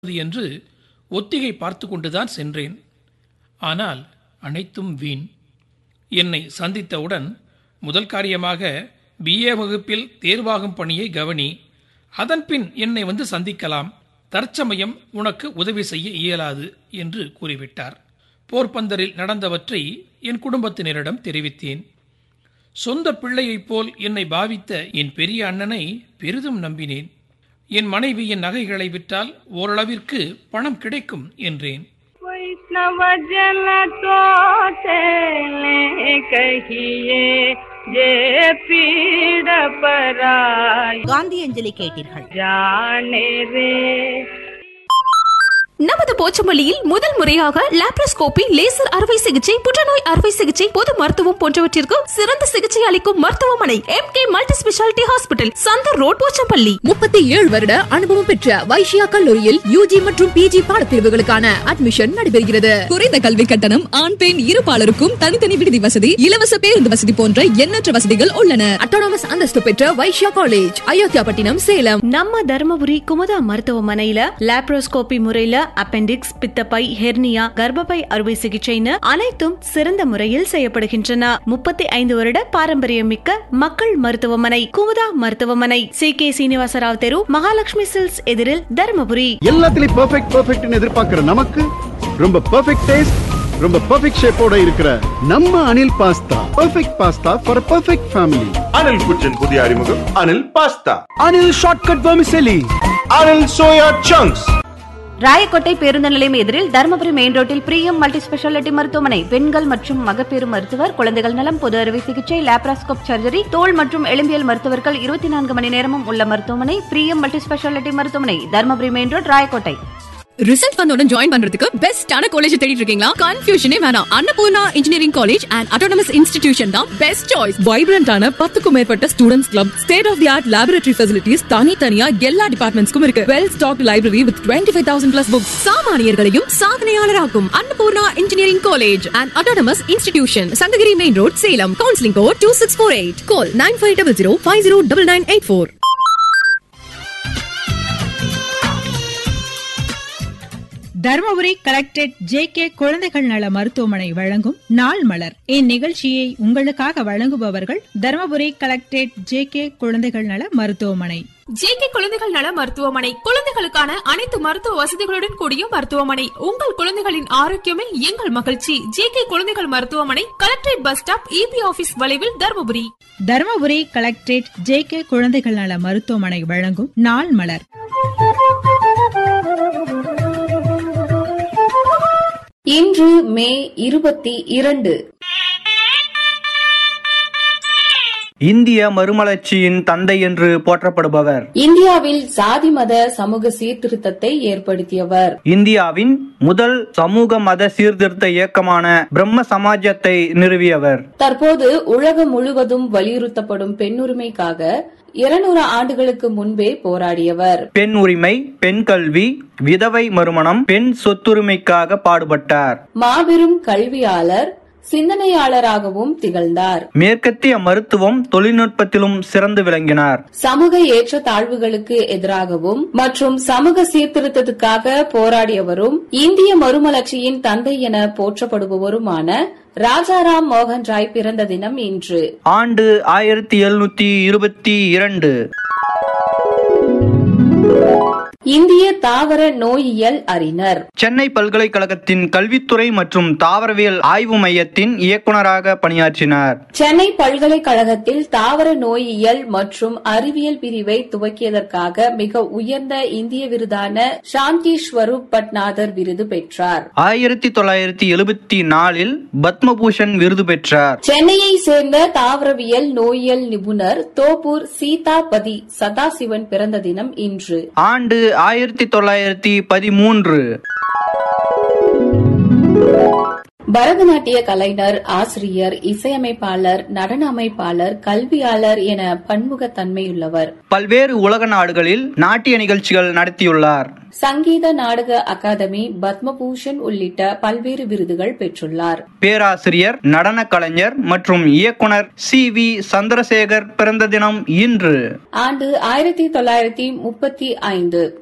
என்று ஒத்திகை பார்த்து கொண்டுதான் சென்றேன். ஆனால் அனைத்தும் வீண். என்னை சந்தித்தவுடன் முதல் காரியமாக BA வகுப்பில் தேர்வாகும் பணியை கவனி, அதன்பின் என்னை வந்து சந்திக்கலாம், தற்சமயம் உனக்கு உதவி செய்ய இயலாது என்று கூறிவிட்டார். போர்பந்தரில் நடந்தவற்றை என் குடும்பத்தினரிடம் தெரிவித்தேன். சொந்த பிள்ளையைப் போல் என்னை பாவித்த என் பெரிய அண்ணனை பெரிதும் நம்பினேன். என் மனைவியின் நகைகளை விற்றால் ஓரளவிற்கு பணம் கிடைக்கும் என்றேன். காந்தி அஞ்சலி கேட்டீர்கள். நமது போச்சமல்லியில் முதல் முறையாக லாப்ரோஸ்கோபி, லேசர் அறுவை சிகிச்சை, புற்றுநோய் அறுவை சிகிச்சை, பொது மருத்துவம் போன்றவற்றிற்கு சிறந்த சிகிச்சை அளிக்கும் மருத்துவமனை MK multi speciality hospital, Chandar road, Pochampalli. 37 வருட அனுபவம் பெற்ற வைஷ்யா கல்லூரியில் UG மற்றும் PG பாடப்பிரிவுகளுக்கான அட்மிஷன் நடைபெறுகிறது. குறைந்த கல்வி கட்டணம், ஆண் பெண் இருபாலருக்கும் தனித்தனி விடுதி வசதி, இலவச பேருந்து வசதி போன்ற எண்ணற்ற வசதிகள் உள்ளன. அட்டானமஸ் அந்தஸ்து பெற்ற வைஷ்யா காலேஜ், அயோத்தியாபட்டினம், சேலம். நம்ம தர்மபுரி குமுதா மருத்துவமனையில லாப்ரோஸ்கோபி முறையில அப்பெண்டிக்ஸ், பித்தப்பை, ஹெர்னியா, கர்ப்பப்பை அறுவை சிகிச்சைன்னு அனைத்தும் சிறந்த முறையில் செய்யப்படுகின்றன. 35 வருட பாரம்பரியம் மிக்க மக்கள் மருத்துவமனை குமுதா மருத்துவமனை, CK சீனிவாசராவ் தெரு, மகாலட்சுமி சில்க்ஸ் எதிரில், தர்மபுரி. எல்லாத்துலயும் பெர்ஃபெக்ட் எதிர்பார்க்கிற நமக்கு ரொம்ப பெர்ஃபெக்ட் டேஸ்ட், ரொம்ப பெர்ஃபெக்ட் ஷேப்போட இருக்கிற நம்ம Anil pasta. Perfect pasta for perfect family. Anil குச்சின் புதிய அறிமுகம் Anil pasta. Anil shortcut vermicelli. Anil soya chunks. Rayakottai பேருந்து நிலையம் எதிரில், தர்மபுரி மெயின் ரோட்டில் பிரியம் மல்டி ஸ்பெஷாலிட்டி மருத்துவமனை. பெண்கள் மற்றும் மகப்பேறு மருத்துவர், குழந்தைகள் நலம், பொது அறுவை சிகிச்சை, லாப்ராஸ்கோப் சர்ஜரி, தோல் மற்றும் எலும்பியல் மருத்துவர்கள் 24 மணி நேரமும் உள்ள மருத்துவமனை பிரியம் மல்டி ஸ்பெஷாலிட்டி மருத்துவமனை, Dharmapuri main road, Rayakottai. Result வந்தோட join பண்றதுக்கு பெஸ்டான காலேஜ் தேடிட்டு இருக்கீங்களா? கன்ஃபியூஷனே வேணாம். Annapurna engineering college and autonomous institution தான் பெஸ்ட் சாய்ஸ். வைப்ரண்டான 10க்கும் மேற்பட்ட students club, state of the art laboratory facilities, தனித்தனியா எல்லா டிபார்ட்மெண்ட்ஸ்க்கும் இருக்கு. Well stocked library with 25,000 plus books. சாமானியர்களையும் சாதனையாளராக்கும் Annapurna engineering college and autonomous institution, Sankagiri main road, Salem. Counselling code 2648. Call 9500509984. Dharmapuri collectorate JK குழந்தைகள் நல மருத்துவமனை வழங்கும் நாள் மலர். இந்நிகழ்ச்சியை உங்களுக்காக வழங்குபவர்கள் தர்மபுரி கலெக்டரேட் JK குழந்தைகள் நல மருத்துவமனை. JK குழந்தைகள் நல மருத்துவமனை குழந்தைகளுக்கான அனைத்து மருத்துவ வசதிகளுடன் கூடிய மருத்துவமனை. உங்கள் குழந்தைகளின் ஆரோக்கியமே எங்கள் மகிழ்ச்சி. JK குழந்தைகள் மருத்துவமனை, collectorate bus stop, EB office வளைவில், தர்மபுரி. தர்மபுரி கலெக்டரேட் JK குழந்தைகள் நல மருத்துவமனை வழங்கும் நாள் மலர். இன்று மே 22. இந்திய மறுமலர்ச்சியின் தந்தை என்று போற்றப்படுபவர். இந்தியாவில் சாதி மத சமூக சீர்திருத்தத்தை ஏற்படுத்தியவர். இந்தியாவின் முதல் சமூக மத சீர்திருத்த இயக்கமான பிரம்ம சமாஜத்தை நிறுவியவர். தற்போது உலகம் முழுவதும் வலியுறுத்தப்படும் பெண்ணுரிமைக்காக 200 ஆண்டுகளுக்கு முன்பே போராடியவர். பெண் உரிமை, பெண் கல்வி, விதவை மறுமணம், பெண் சொத்துரிமைக்காக பாடுபட்டார். மாபெரும் கல்வியாளர், சிந்தனையாளராகவும் திகழ்ந்தார். மேற்கத்திய மருத்துவம், தொழில்நுட்பத்திலும் சிறந்து விளங்கினார். சமூக ஏற்ற தாழ்வுகளுக்கு எதிராகவும் மற்றும் சமூக சீர்திருத்தத்துக்காக போராடியவரும் இந்திய மறுமலர்ச்சியின் தந்தை என போற்றப்படுபவருமான ராஜாராம் மோகன் ராய் பிறந்த தினம் இன்று. ஆண்டு 1722. இந்திய தாவர நோயியல் அறிஞர். சென்னை பல்கலைக்கழகத்தின் கல்வித்துறை மற்றும் தாவரவியல் ஆய்வு மையத்தின் இயக்குநராக பணியாற்றினார். சென்னை பல்கலைக்கழகத்தில் தாவர நோயியல் மற்றும் அறிவியல் பிரிவை துவக்கியதற்காக மிக உயர்ந்த இந்திய விருதான சாந்தி ஸ்வரூப் பட்நாதர் விருது பெற்றார். 1974 பத்மபூஷன் விருது பெற்றார். சென்னையை சேர்ந்த தாவரவியல் நோயியல் நிபுணர் தோப்பூர் சீதாபதி சதாசிவன் பிறந்த தினம் இன்று. ஆண்டு 1913. பரதநாட்டிய கலைஞர், ஆசிரியர், இசையமைப்பாளர், நடன அமைப்பாளர், கல்வியாளர் என பன்முகத்தன்மையுள்ளவர். பல்வேறு உலக நாடுகளில் நாட்டிய நிகழ்ச்சிகள் நடத்தியுள்ளார். சங்கீத நாடக அகாதமி, பத்மபூஷன் உள்ளிட்ட பல்வேறு விருதுகள் பெற்றுள்ளார். பேராசிரியர், நடன கலைஞர் மற்றும் இயக்குனர் CV சந்திரசேகர் பிறந்த தினம் இன்று. ஆண்டு 1935.